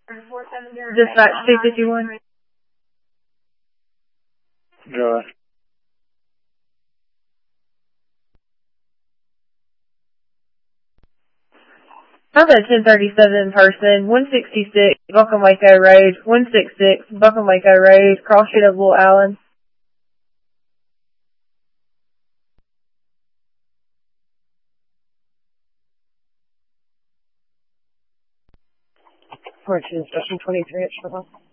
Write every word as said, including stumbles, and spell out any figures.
Dispatch two fifty-one. Joy. I'm at ten thirty-seven person, one sixty-six, Buckham Waco Road, one sixty-six, Buckham Waco Road, cross street of Little Allen. Fortune Station twenty-three at Sherlock.